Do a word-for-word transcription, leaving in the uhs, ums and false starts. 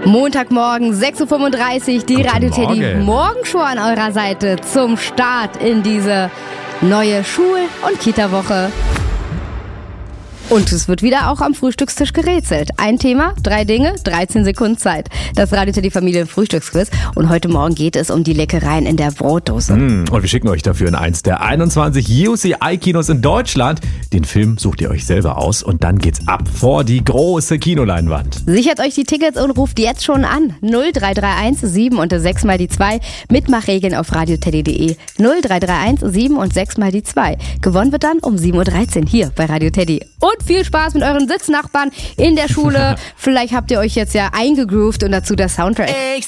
Montagmorgen, sechs Uhr fünfunddreißig, die Guten Radio Teddy Morgen. Morgenshow an eurer Seite zum Start in diese neue Schul- und Kita-Woche. Und es wird wieder auch am Frühstückstisch gerätselt. Ein Thema, drei Dinge, dreizehn Sekunden Zeit. Das Radio Teddy Familien Frühstücksquiz. Und heute Morgen geht es um die Leckereien in der Brotdose. Mm, und wir schicken euch dafür in eins der einundzwanzig U C I-Kinos in Deutschland. Den Film sucht ihr euch selber aus und dann geht's ab vor die große Kinoleinwand. Sichert euch die Tickets und ruft jetzt schon an. null drei drei eins sieben und sechs mal die zwei. Mitmachregeln auf radioteddy punkt de. null drei drei eins sieben und sechs mal die zwei. Gewonnen wird dann um sieben Uhr dreizehn hier bei Radio Teddy. Und viel Spaß mit euren Sitznachbarn in der Schule. Vielleicht habt ihr euch jetzt ja eingegroovt und dazu der Soundtrack.